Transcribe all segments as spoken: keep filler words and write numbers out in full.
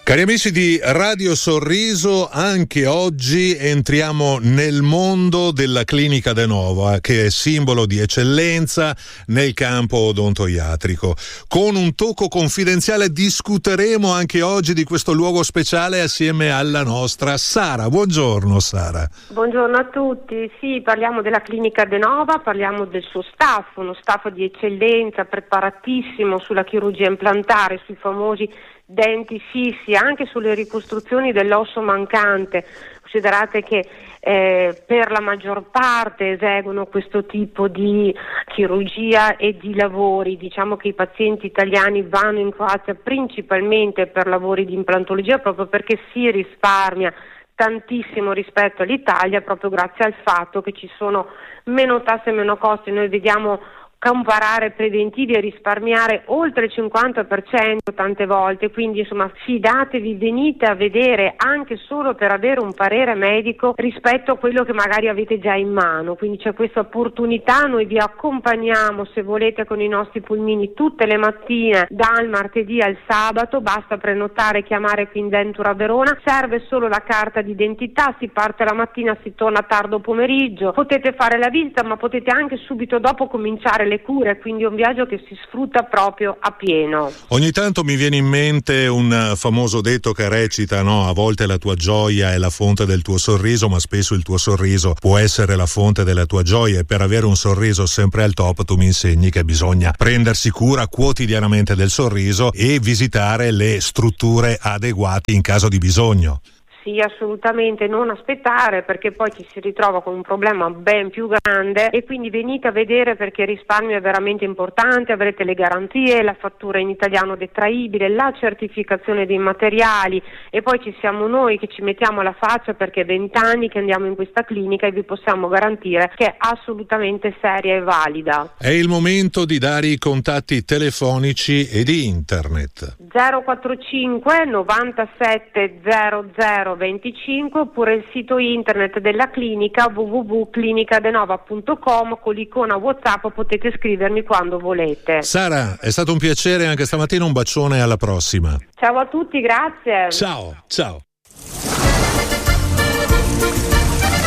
Cari amici di Radio Sorriso, anche oggi entriamo nel mondo della Clinica De Nova, che è simbolo di eccellenza nel campo odontoiatrico. Con un tocco confidenziale discuteremo anche oggi di questo luogo speciale assieme alla nostra Sara. Buongiorno Sara. Buongiorno a tutti. Sì, parliamo della Clinica De Nova, parliamo del suo staff, uno staff di eccellenza, preparatissimo sulla chirurgia implantare, sui famosi denti fissi, anche sulle ricostruzioni dell'osso mancante. Considerate che eh, per la maggior parte eseguono questo tipo di chirurgia e di lavori. Diciamo che i pazienti italiani vanno in Croazia principalmente per lavori di implantologia, proprio perché si risparmia tantissimo rispetto all'Italia, proprio grazie al fatto che ci sono meno tasse e meno costi. Noi vediamo comparare preventivi e risparmiare oltre il cinquanta per cento tante volte, quindi insomma fidatevi, venite a vedere anche solo per avere un parere medico rispetto a quello che magari avete già in mano, quindi c'è questa opportunità. Noi vi accompagniamo se volete con i nostri pulmini tutte le mattine dal martedì al sabato, basta prenotare, chiamare qui in Dentura Verona, serve solo la carta d'identità, si parte la mattina, si torna tardo pomeriggio, potete fare la visita ma potete anche subito dopo cominciare le cure, quindi è un viaggio che si sfrutta proprio a pieno. Ogni tanto mi viene in mente un famoso detto che recita, no? A volte la tua gioia è la fonte del tuo sorriso, ma spesso il tuo sorriso può essere la fonte della tua gioia, e per avere un sorriso sempre al top tu mi insegni che bisogna prendersi cura quotidianamente del sorriso e visitare le strutture adeguate in caso di bisogno. Sì, assolutamente, non aspettare, perché poi ci si ritrova con un problema ben più grande, e quindi venite a vedere, perché il risparmio è veramente importante. Avrete le garanzie, la fattura in italiano detraibile, la certificazione dei materiali, e poi ci siamo noi che ci mettiamo alla faccia, perché è vent'anni che andiamo in questa clinica e vi possiamo garantire che è assolutamente seria e valida. È il momento di dare i contatti telefonici e di internet. zero quattro cinque novantasette zero zero venticinque, oppure il sito internet della clinica w w w punto clinica denova punto com. Con l'icona WhatsApp potete scrivermi quando volete. Sara, è stato un piacere anche stamattina, un bacione, alla prossima. Ciao a tutti, grazie. Ciao, ciao.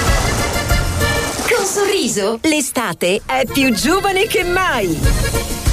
Con Sorriso l'estate è più giovane che mai.